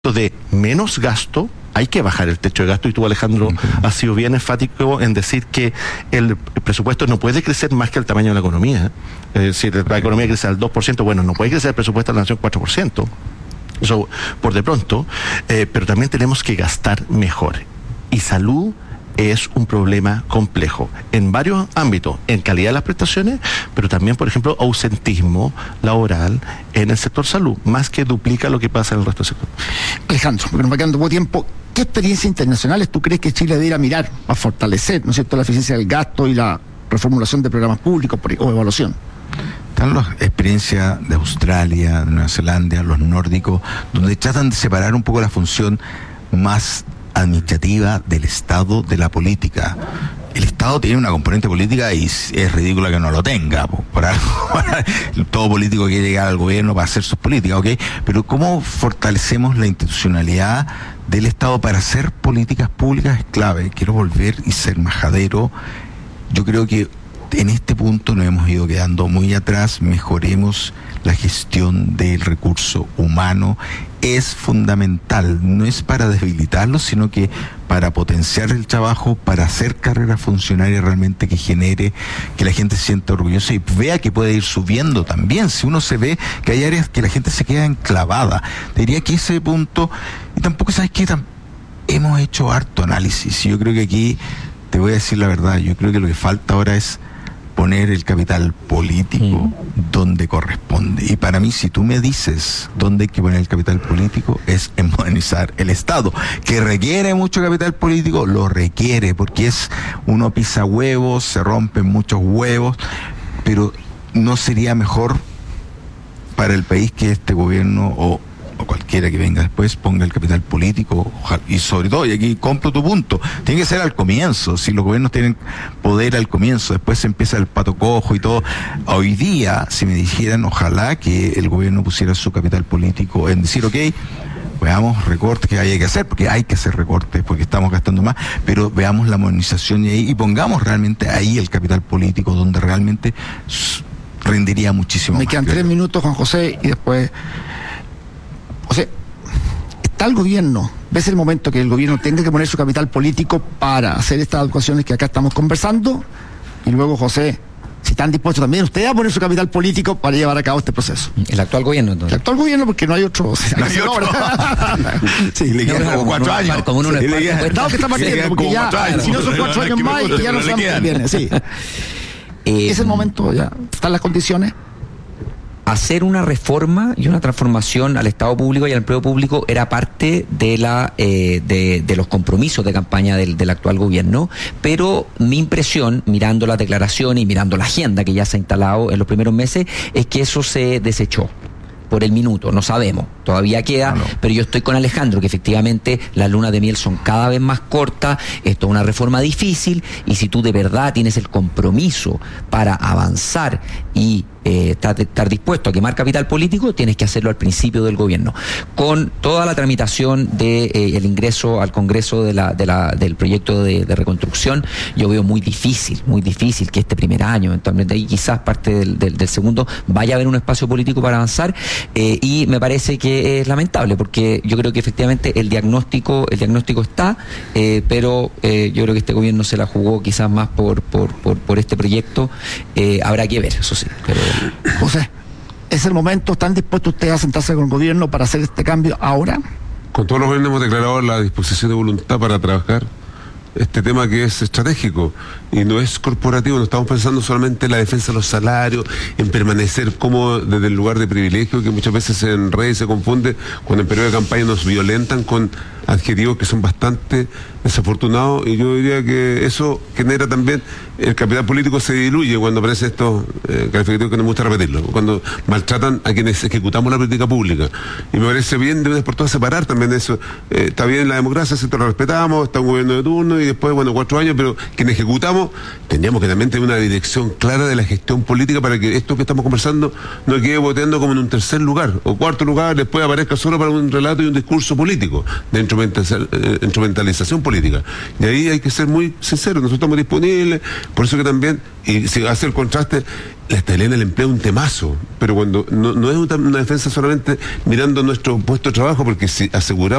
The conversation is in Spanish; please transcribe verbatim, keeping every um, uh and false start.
de menos gasto, hay que bajar el techo de gasto, y tú, Alejandro, uh-huh. has sido bien enfático en decir que el presupuesto no puede crecer más que el tamaño de la economía. Es decir, la economía crece al dos por ciento, bueno, no puede crecer el presupuesto de la nación cuatro por ciento. Eso por de pronto, eh, pero también tenemos que gastar mejor. Y salud es un problema complejo en varios ámbitos, en calidad de las prestaciones, pero también, por ejemplo, ausentismo laboral en el sector salud, más que duplica lo que pasa en el resto del sector. Alejandro, porque nos va quedando poco tiempo, ¿qué experiencias internacionales tú crees que Chile debe ir a mirar, a fortalecer, ¿no es cierto?, la eficiencia del gasto y la reformulación de programas públicos o evaluación? Están las experiencias de Australia, de Nueva Zelanda, los nórdicos, donde tratan de separar un poco la función más administrativa del Estado de la política. El Estado tiene una componente política y es ridícula que no lo tenga. Por algo, todo político quiere llegar al gobierno para hacer sus políticas, ¿ok? Pero ¿cómo fortalecemos la institucionalidad del Estado para hacer políticas públicas? Es clave. Quiero volver y ser majadero. Yo creo que en este punto nos hemos ido quedando muy atrás. Mejoremos la gestión del recurso humano. Es fundamental, no es para debilitarlo, sino que para potenciar el trabajo, para hacer carrera funcionaria realmente que genere, que la gente se sienta orgullosa y vea que puede ir subiendo también. Si uno se ve que hay áreas que la gente se queda enclavada, diría que ese punto, y tampoco, ¿sabes qué? Hemos hecho harto análisis. Yo creo que aquí, te voy a decir la verdad, yo creo que lo que falta ahora es poner el capital político mm. donde corresponde. Y para mí, si tú me dices dónde hay que poner el capital político, es en modernizar el Estado. Que requiere mucho capital político, lo requiere, porque es uno pisa huevos, se rompen muchos huevos, pero ¿no sería mejor para el país que este gobierno o o cualquiera que venga después ponga el capital político? Y sobre todo, y aquí compro tu punto, tiene que ser al comienzo. Si los gobiernos tienen poder al comienzo, después se empieza el pato cojo y todo. Hoy día, si me dijeran, ojalá que el gobierno pusiera su capital político en decir, ok, veamos recortes que hay que hacer, porque hay que hacer recortes, porque estamos gastando más, pero veamos la modernización y, ahí, y pongamos realmente ahí el capital político, donde realmente rendiría muchísimo me más. Me quedan tres minutos, Juan José, y después... O sea, está el gobierno, ves el momento que el gobierno tenga que poner su capital político para hacer estas adecuaciones que acá estamos conversando, y luego, José, si están dispuestos también ustedes a poner su capital político para llevar a cabo este proceso. El actual gobierno, entonces. El actual gobierno, porque no hay otro. O sea, no hay otro. Sí, le quedan como cuatro años. Como uno sí, Estado que está partiendo, porque ya, si no son cuatro años más, y ya no sabemos qué viene, sí. Eh, es el momento, ya, están las condiciones. Hacer una reforma y una transformación al Estado público y al empleo público era parte de la eh, de, de los compromisos de campaña del, del actual gobierno, pero mi impresión, mirando las declaraciones y mirando la agenda que ya se ha instalado en los primeros meses, es que eso se desechó por el minuto, no sabemos, todavía queda, no, no. Pero yo estoy con Alejandro, que efectivamente las lunas de miel son cada vez más cortas, esto es una reforma difícil, y si tú de verdad tienes el compromiso para avanzar y eh, estar, estar dispuesto a quemar capital político, tienes que hacerlo al principio del gobierno, con toda la tramitación de eh, el ingreso al Congreso de la, de la, del proyecto de, de reconstrucción. Yo veo muy difícil, muy difícil que este primer año, eventualmente ahí quizás parte del, del, del segundo, vaya a haber un espacio político para avanzar, eh, y me parece que es lamentable, porque yo creo que efectivamente el diagnóstico, el diagnóstico está, eh, pero eh, yo creo que este gobierno se la jugó quizás más por, por, por, por este proyecto, eh, habrá que ver, eso sí, pero... José, ¿es el momento? ¿Están dispuestos ustedes a sentarse con el gobierno para hacer este cambio ahora? Con todos los gobiernos hemos declarado la disposición de voluntad para trabajar este tema que es estratégico y no es corporativo. No estamos pensando solamente en la defensa de los salarios, en permanecer como desde el lugar de privilegio, que muchas veces se enreda y se confunde cuando en periodo de campaña nos violentan con adjetivos que son bastante desafortunados, y yo diría que eso genera también, el capital político se diluye cuando aparecen estos eh, calificativos que no me gusta repetirlo, cuando maltratan a quienes ejecutamos la política pública, y me parece bien de una vez por todas separar también eso. Eh, está bien la democracia, ¿cierto? Lo respetamos, está un gobierno de turno y después, bueno, cuatro años, pero quienes ejecutamos tendríamos que también tener una dirección clara de la gestión política para que esto que estamos conversando no quede votando como en un tercer lugar o cuarto lugar, después aparezca solo para un relato y un discurso político de instrumentalización política. Y ahí hay que ser muy sinceros, nosotros estamos disponibles Por eso que también, y si hace el contraste, la estabilidad del empleo es un temazo, pero cuando no, no es una, una defensa solamente mirando nuestro puesto de trabajo, porque si aseguramos